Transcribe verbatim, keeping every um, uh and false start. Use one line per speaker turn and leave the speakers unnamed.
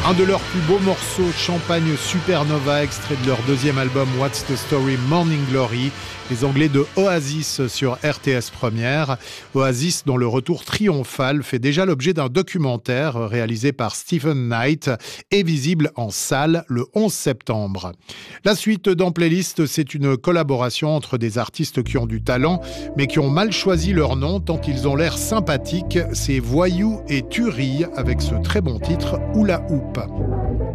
Un de leurs plus beaux morceaux, Champagne Supernova, extrait de leur deuxième album What's the Story Morning Glory, les Anglais de Oasis sur R T S Première. Oasis dont le retour triomphal fait déjà l'objet d'un documentaire réalisé par Stephen Knight et visible en salle le onze septembre. La suite dans Playlist, c'est une collaboration entre des artistes qui ont du talent mais qui ont mal choisi leur nom tant ils ont l'air sympathiques. C'est Voyou et Tuerie avec ce très bon titre Oula Hoop.